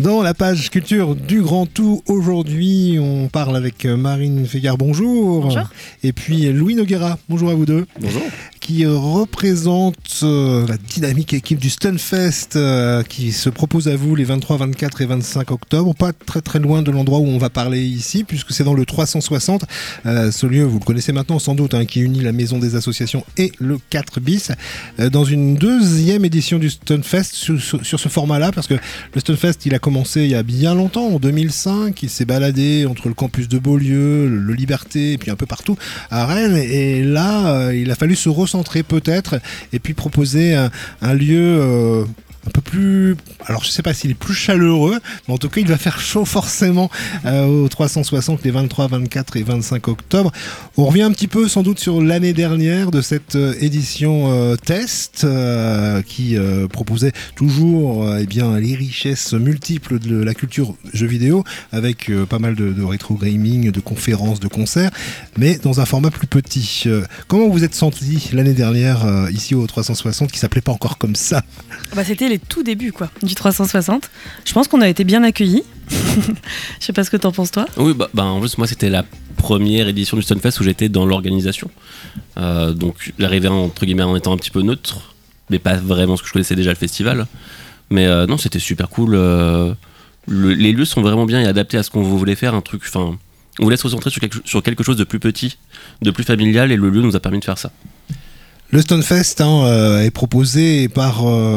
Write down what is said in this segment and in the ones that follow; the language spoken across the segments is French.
Dans la page culture du Grand Tout, aujourd'hui, on parle avec Marine Fégard, bonjour. Bonjour. Et puis Louis Noguera, bonjour à vous deux. Bonjour. Qui représente la dynamique équipe du Stunfest qui se propose à vous les 23, 24 et 25 octobre. Pas très très loin de l'endroit où on va parler ici, puisque c'est dans le 360. Ce lieu, vous le connaissez maintenant sans doute, qui unit la Maison des Associations et le 4 bis. Dans une deuxième édition du Stunfest sur ce format-là, parce que le Stunfest, il a commencé il y a bien longtemps, en 2005. Il s'est baladé entre le campus de Beaulieu, le Liberté, et puis un peu partout à Rennes. Et là, il a fallu se recentrer peut-être, et puis proposer un lieu un peu plus... Alors je sais pas s'il est plus chaleureux, mais en tout cas il va faire chaud forcément au 360 les 23, 24 et 25 octobre. On revient un petit peu sans doute sur l'année dernière de cette édition test qui proposait toujours les richesses multiples de la culture jeux vidéo, avec pas mal de rétro gaming, de conférences, de concerts, mais dans un format plus petit. Comment vous êtes senti l'année dernière ici au 360, qui s'appelait pas encore comme ça? C'était les tout débuts du 360. Je pense qu'on a été bien accueillis. Je sais pas ce que t'en penses toi. Oui, en plus moi c'était la première édition du Stunfest où j'étais dans l'organisation. Donc l'arrivée entre guillemets en étant un petit peu neutre, mais pas vraiment ce que je connaissais déjà le festival. Mais non, c'était super cool. Les lieux sont vraiment bien et adaptés à ce qu'on voulait faire, un truc. Enfin, on voulait se recentrer sur quelque chose de plus petit, de plus familial, et le lieu nous a permis de faire ça. Le Stunfest est proposé par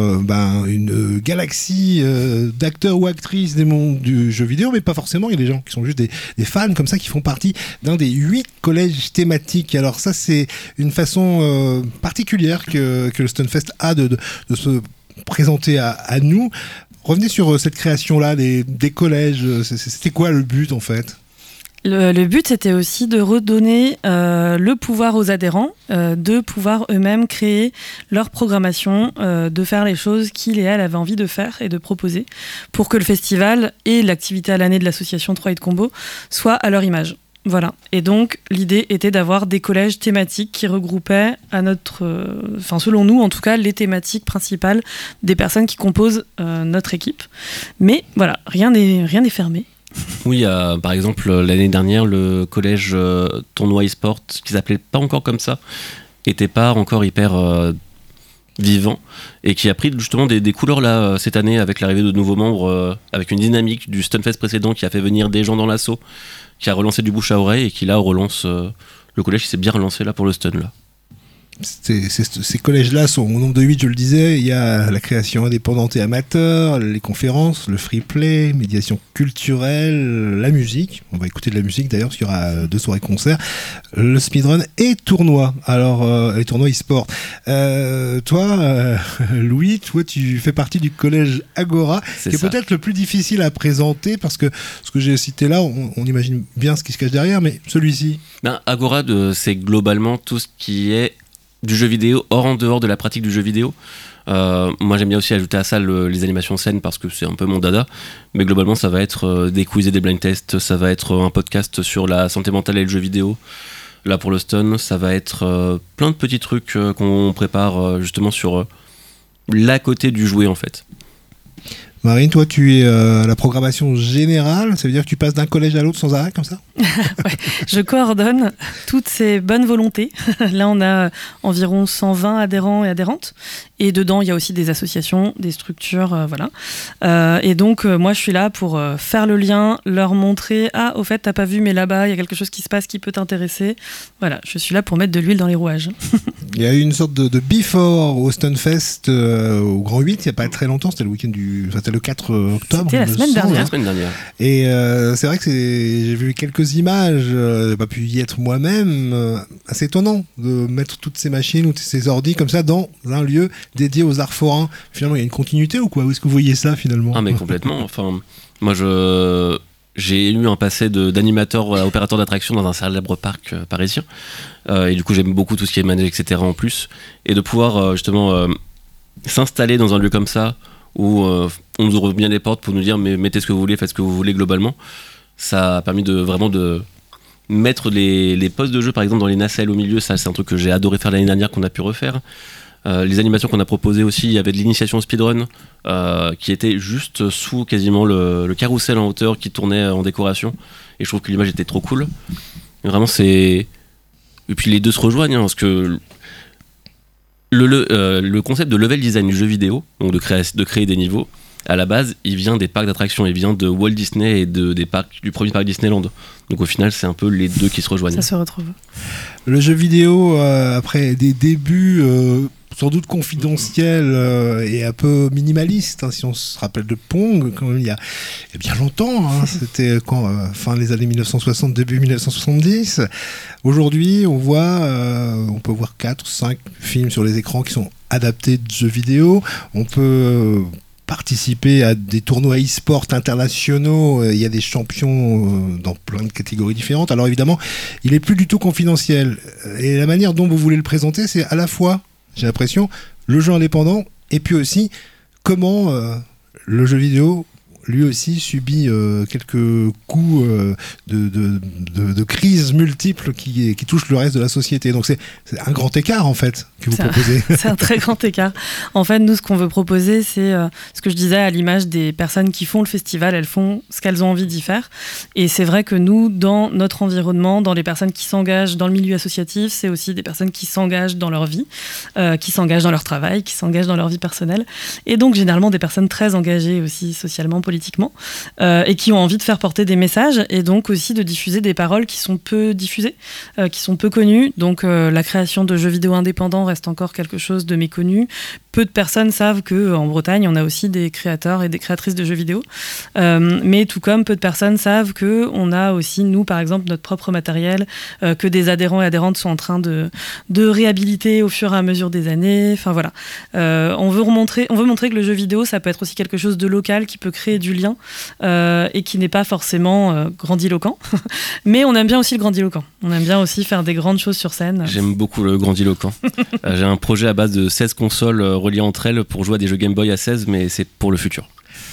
une galaxie d'acteurs ou actrices des mondes du jeu vidéo, mais pas forcément. Il y a des gens qui sont juste des fans comme ça, qui font partie d'un des 8 collèges thématiques. Alors ça, c'est une façon particulière que le Stunfest a de se présenter à nous. Revenez sur cette création-là des collèges. C'était quoi le but en fait ? Le but, c'était aussi de redonner le pouvoir aux adhérents, de pouvoir eux-mêmes créer leur programmation, de faire les choses qu'ils et elles avaient envie de faire et de proposer, pour que le festival et l'activité à l'année de l'association 3-Hit Combo soient à leur image. Voilà. Et donc, l'idée était d'avoir des collèges thématiques qui regroupaient selon nous, en tout cas, les thématiques principales des personnes qui composent notre équipe. Mais voilà, rien n'est fermé. Oui, par exemple, l'année dernière, le collège tournoi e-sport, qui s'appelait pas encore comme ça, était pas encore hyper vivant, et qui a pris justement des couleurs là cette année avec l'arrivée de nouveaux membres, avec une dynamique du Stunfest précédent qui a fait venir des gens dans l'assaut, qui a relancé du bouche à oreille, et qui là relance le collège qui s'est bien relancé là pour le Stun là. Ces collèges-là sont au nombre de 8, je le disais. Il y a la création indépendante et amateur, les conférences, le free play, médiation culturelle, la musique. On va écouter de la musique d'ailleurs, parce qu'il y aura 2 soirées concerts, le speedrun et tournoi. Alors, les tournois e-sport. Toi, Louis, tu fais partie du collège Agora, qui est peut-être le plus difficile à présenter, parce que ce que j'ai cité là, on imagine bien ce qui se cache derrière, mais celui-ci. Agora, c'est globalement tout ce qui est du jeu vidéo, en dehors de la pratique du jeu vidéo. Moi j'aime bien aussi ajouter à ça les animations scènes, parce que c'est un peu mon dada, mais globalement ça va être des quiz et des blind tests, ça va être un podcast sur la santé mentale et le jeu vidéo. Là pour le Stun, ça va être plein de petits trucs qu'on prépare justement sur l'à côté du jouet en fait. Marine, toi tu es à la programmation générale, ça veut dire que tu passes d'un collège à l'autre sans arrêt comme ça ? Ouais, je coordonne toutes ces bonnes volontés. Là, on a environ 120 adhérents et adhérentes. Et dedans, il y a aussi des associations, des structures, voilà. Et donc, moi, je suis là pour faire le lien, leur montrer « Ah, au fait, t'as pas vu, mais là-bas, il y a quelque chose qui se passe qui peut t'intéresser. » Voilà, je suis là pour mettre de l'huile dans les rouages. Il y a eu une sorte de before au Stunfest au Grand 8, il n'y a pas très longtemps, c'était le week-end c'était le 4 octobre. C'était la semaine dernière. Et c'est vrai que j'ai vu quelques images, j'ai pas pu y être moi-même, assez étonnant de mettre toutes ces machines ou ces ordis comme ça dans un lieu dédié aux arts forains. Finalement, il y a une continuité ou quoi ? Où est-ce que vous voyez ça finalement ? Ah mais complètement, enfin, moi j'ai eu un passé d'animateur opérateur d'attraction dans un célèbre parc parisien, et du coup j'aime beaucoup tout ce qui est manège, etc. en plus, et de pouvoir justement s'installer dans un lieu comme ça où on nous ouvre bien les portes pour nous dire mais mettez ce que vous voulez, faites ce que vous voulez globalement. Ça a permis de mettre les postes de jeu par exemple dans les nacelles au milieu. Ça c'est un truc que j'ai adoré faire l'année dernière, qu'on a pu refaire. Les animations qu'on a proposées aussi, il y avait de l'initiation speedrun qui était juste sous quasiment le carrousel en hauteur qui tournait en décoration. Et je trouve que l'image était trop cool. Et vraiment, c'est... Et puis les deux se rejoignent, parce que le concept de level design du jeu vidéo, donc de créer des niveaux, à la base, il vient des parcs d'attractions, il vient de Walt Disney et du premier parc Disneyland. Donc au final, c'est un peu les deux qui se rejoignent. Ça se retrouve. Le jeu vidéo, après des débuts sans doute confidentiels et un peu minimalistes, hein, si on se rappelle de Pong, quand même, il y a bien longtemps, hein, c'était fin des années 1960, début 1970. Aujourd'hui, on peut voir 4 ou 5 films sur les écrans qui sont adaptés de jeux vidéo. On peut participer à des tournois e-sport internationaux, il y a des champions dans plein de catégories différentes. Alors évidemment, il est plus du tout confidentiel. Et la manière dont vous voulez le présenter, c'est à la fois, j'ai l'impression, le jeu indépendant et puis aussi comment le jeu vidéo lui aussi subit quelques coups de crise multiples qui touchent le reste de la société. Donc c'est un grand écart en fait que vous proposez. C'est un très grand écart. En fait, nous, ce qu'on veut proposer, c'est ce que je disais à l'image des personnes qui font le festival, elles font ce qu'elles ont envie d'y faire. Et c'est vrai que nous, dans notre environnement, dans les personnes qui s'engagent dans le milieu associatif, c'est aussi des personnes qui s'engagent dans leur vie, qui s'engagent dans leur travail, qui s'engagent dans leur vie personnelle. Et donc, généralement, des personnes très engagées aussi socialement, politiquement, et qui ont envie de faire porter des messages et donc aussi de diffuser des paroles qui sont peu diffusées, qui sont peu connues. Donc la création de jeux vidéo indépendants reste encore quelque chose de méconnu. Peu de personnes savent qu'en Bretagne, on a aussi des créateurs et des créatrices de jeux vidéo. Mais tout comme peu de personnes savent qu'on a aussi, nous, par exemple, notre propre matériel, que des adhérents et adhérentes sont en train de réhabiliter au fur et à mesure des années. Enfin voilà. On veut montrer que le jeu vidéo, ça peut être aussi quelque chose de local qui peut créer du lien et qui n'est pas forcément grandiloquent. Mais on aime bien aussi le grandiloquent. On aime bien aussi faire des grandes choses sur scène. J'aime beaucoup le grandiloquent. J'ai un projet à base de 16 consoles reliées entre elles pour jouer à des jeux Game Boy à 16, mais c'est pour le futur.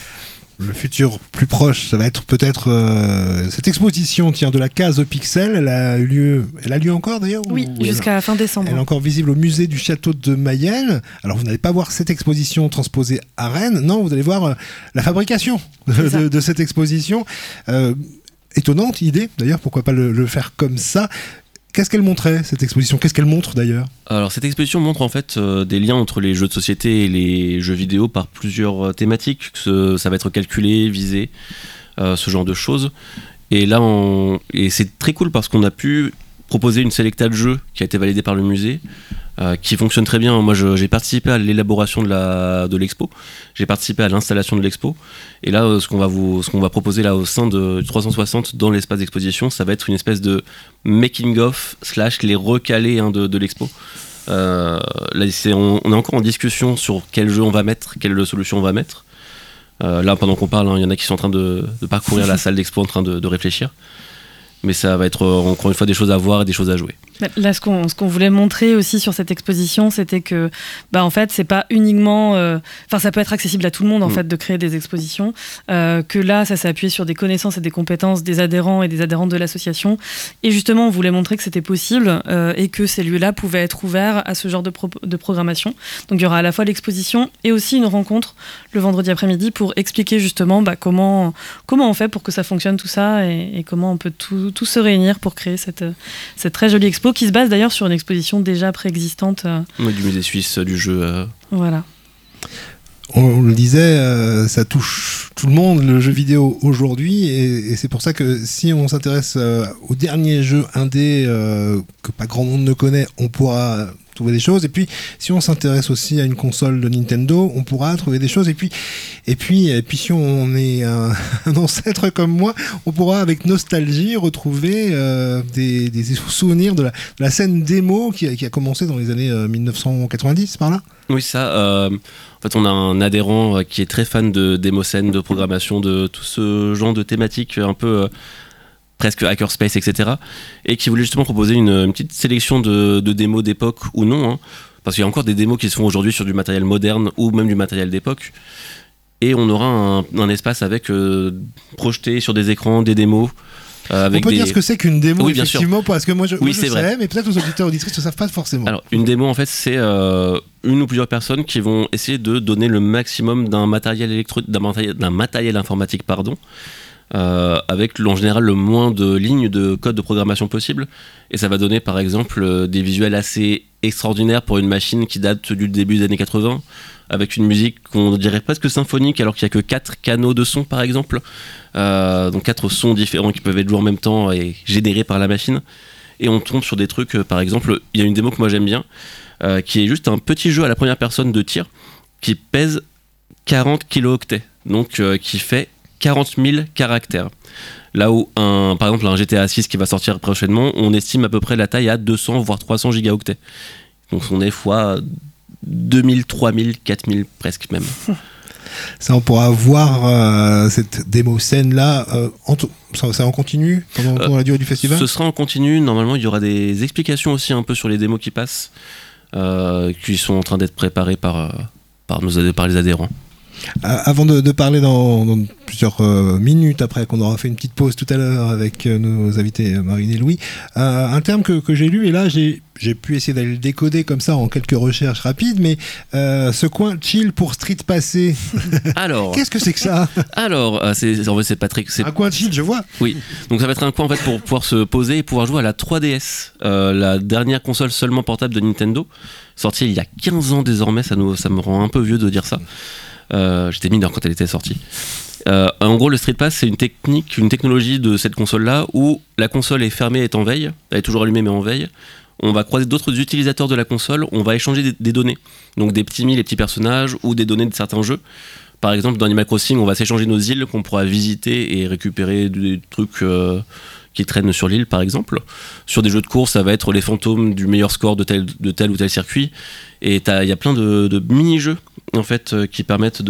Le futur plus proche, ça va être peut-être cette exposition de la case au pixel. Elle a lieu encore d'ailleurs? Oui, jusqu'à fin décembre. Elle est encore visible au musée du château de Mayenne. Alors vous n'allez pas voir cette exposition transposée à Rennes, non, vous allez voir la fabrication de cette exposition. Étonnante idée d'ailleurs, pourquoi pas le faire comme ça. Qu'est-ce qu'elle montrait, cette exposition? Qu'est-ce qu'elle montre d'ailleurs? Alors cette exposition montre en fait des liens entre les jeux de société et les jeux vidéo par plusieurs thématiques. Ça va être calculé, visé, ce genre de choses. Et là, et c'est très cool parce qu'on a pu proposer une sélecta de jeux qui a été validée par le musée, qui fonctionne très bien. Moi, j'ai participé à l'élaboration de l'expo. J'ai participé à l'installation de l'expo. Et là, ce qu'on va proposer là au sein de 360 dans l'espace d'exposition, ça va être une espèce de making-of / les recalés de l'expo. Là, on est encore en discussion sur quel jeu on va mettre, quelle solution on va mettre. Là, pendant qu'on parle, il y en a qui sont en train de parcourir la salle d'expo en train de réfléchir. Mais ça va être encore une fois des choses à voir et des choses à jouer. Là, ce qu'on voulait montrer aussi sur cette exposition, c'était que, en fait, c'est pas uniquement, ça peut être accessible à tout le monde en fait de créer des expositions. Que là, ça s'est appuyé sur des connaissances et des compétences des adhérents et des adhérentes de l'association. Et justement, on voulait montrer que c'était possible et que ces lieux-là pouvaient être ouverts à ce genre de programmation. Donc, il y aura à la fois l'exposition et aussi une rencontre le vendredi après-midi pour expliquer justement comment on fait pour que ça fonctionne tout ça et comment on peut tout se réunir pour créer cette très jolie expo qui se base d'ailleurs sur une exposition déjà préexistante. Du musée suisse du jeu. Voilà. On le disait, ça touche tout le monde, le jeu vidéo aujourd'hui, et c'est pour ça que si on s'intéresse au dernier jeu indé que pas grand monde ne connaît, on pourra trouver des choses. Et puis si on s'intéresse aussi à une console de Nintendo, on pourra trouver des choses. Et puis si on est un ancêtre comme moi, on pourra avec nostalgie retrouver des souvenirs de la scène démo qui a commencé dans les années 1990 par là. Oui, ça. En fait, on a un adhérent qui est très fan de démo-scène, de programmation, de tout ce genre de thématiques un peu presque hackerspace, etc. Et qui voulait justement proposer une petite sélection de démos d'époque ou non. Hein, parce qu'il y a encore des démos qui se font aujourd'hui sur du matériel moderne ou même du matériel d'époque. Et on aura un espace avec projeté sur des écrans, des démos. On peut dire ce que c'est qu'une démo, effectivement, parce que moi je sais, mais peut-être aux auditeurs et auditrices ne savent pas forcément. Alors, une démo, en fait, c'est une ou plusieurs personnes qui vont essayer de donner le maximum d'un matériel informatique, avec en général le moins de lignes de code de programmation possible. Et ça va donner par exemple des visuels assez extraordinaires pour une machine qui date du début des années 80, avec une musique qu'on dirait presque symphonique alors qu'il n'y a que 4 canaux de son par exemple. Donc 4 sons différents qui peuvent être joués en même temps et générés par la machine. Et on tombe sur des trucs, par exemple, il y a une démo que moi j'aime bien, qui est juste un petit jeu à la première personne de tir qui pèse 40 kilooctets, donc qui fait 40 000 caractères. Là où, par exemple, un GTA 6 qui va sortir prochainement, on estime à peu près la taille à 200 voire 300 gigaoctets. Donc on est fois 2000, 3000, 4000 presque même. Ça, on pourra voir cette démo scène-là. Ça en continu pendant la durée du festival ? Ce sera en continu. Normalement, il y aura des explications aussi un peu sur les démos qui passent, qui sont en train d'être préparées par les adhérents. Avant de parler dans plusieurs minutes, après qu'on aura fait une petite pause tout à l'heure avec nos invités Marine et Louis, un terme que j'ai lu, et là j'ai pu essayer d'aller le décoder comme ça en quelques recherches rapides, mais ce coin chill pour street passé. Alors, qu'est-ce que c'est que ça ? Alors, en fait, c'est Patrick. Un coin chill, je vois. Oui, donc ça va être un coin en fait pour pouvoir se poser et pouvoir jouer à la 3DS, la dernière console seulement portable de Nintendo, sortie il y a 15 ans désormais. Ça me rend un peu vieux de dire ça. J'étais mineur quand elle était sortie. En gros, le Street Pass, c'est une technologie de cette console-là où la console est fermée, est en veille, elle est toujours allumée mais en veille. On va croiser d'autres utilisateurs de la console, on va échanger des données, donc des petits les petits personnages ou des données de certains jeux. Par exemple, dans Animal Crossing, on va s'échanger nos îles qu'on pourra visiter et récupérer des trucs qui traînent sur l'île, par exemple. Sur des jeux de course, ça va être les fantômes du meilleur score de tel ou tel circuit. Et il y a plein de mini-jeux en fait, qui permettent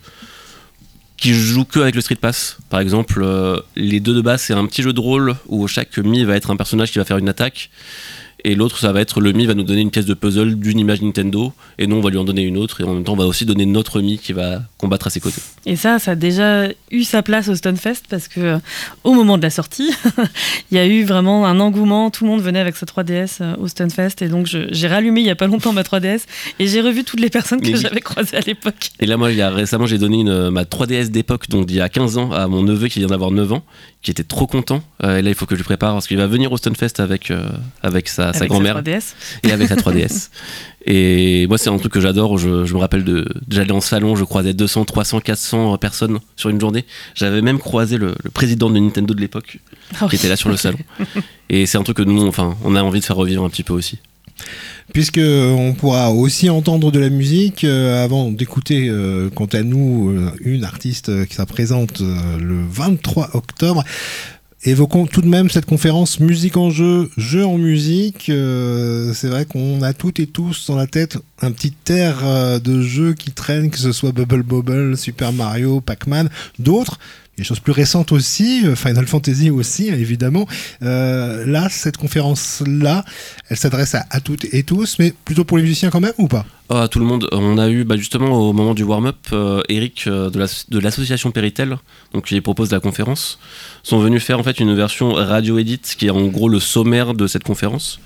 qui jouent que avec le Street Pass. Par exemple, les deux de base, c'est un petit jeu de rôle où chaque Mi va être un personnage qui va faire une attaque. Et l'autre, ça va être le Mi va nous donner une pièce de puzzle d'une image Nintendo, et nous on va lui en donner une autre, et en même temps on va aussi donner notre Mi qui va combattre à ses côtés. Et ça a déjà eu sa place au Stunfest, parce que au moment de la sortie, il y a eu vraiment un engouement, tout le monde venait avec sa 3DS au Stunfest, et donc j'ai rallumé il y a pas longtemps ma 3DS, et j'ai revu toutes les personnes que j'avais croisées à l'époque. Et là moi récemment j'ai donné ma 3DS d'époque, donc d'il y a 15 ans, à mon neveu qui vient d'avoir 9 ans, qui était trop content, et là il faut que je lui prépare, parce qu'il va venir au Stunfest avec sa grand-mère et avec sa 3DS. Et moi c'est un truc que j'adore, je me rappelle j'allais en salon, je croisais 200, 300, 400 personnes sur une journée. J'avais même croisé le président de Nintendo de l'époque qui était là sur le salon. Et c'est un truc que nous on a envie de faire revivre un petit peu aussi. Puisque on pourra aussi entendre de la musique avant d'écouter quant à nous une artiste qui sera présente le 23 octobre. Évoquons tout de même cette conférence musique en jeu, jeu en musique. C'est vrai qu'on a toutes et tous dans la tête un petit air de jeu qui traîne, que ce soit Bubble Bobble, Super Mario, Pac-Man, d'autres. Des choses plus récentes aussi, Final Fantasy aussi, évidemment. Là, cette conférence-là, elle s'adresse à toutes et tous, mais plutôt pour les musiciens quand même, ou pas ? À tout le monde. On a eu justement au moment du warm-up, Eric de l'association Péritel, donc qui propose la conférence, sont venus faire en fait une version radio edit, qui est en gros le sommaire de cette conférence.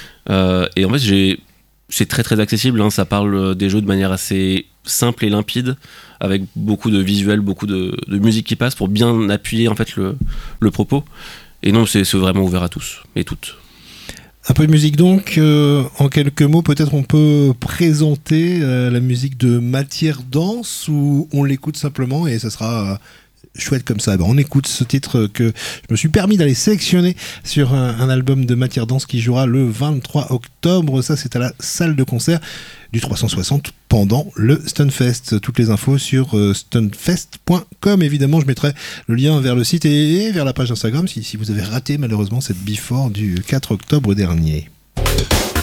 Et en fait, c'est très très accessible, ça parle des jeux de manière assez simple et limpide, avec beaucoup de visuels, beaucoup de musique qui passe pour bien appuyer en fait le propos. Et non, c'est vraiment ouvert à tous et toutes. Un peu de musique donc, en quelques mots, peut-être on peut présenter la musique de Matière Danse, ou on l'écoute simplement et ça sera chouette comme ça. On écoute ce titre que je me suis permis d'aller sélectionner sur un album de Matière Danse qui jouera le 23 octobre. Ça, c'est à la salle de concert du 360 pendant le Stunfest. Toutes les infos sur stunfest.com. Évidemment, je mettrai le lien vers le site et vers la page Instagram si vous avez raté malheureusement cette before du 4 octobre dernier.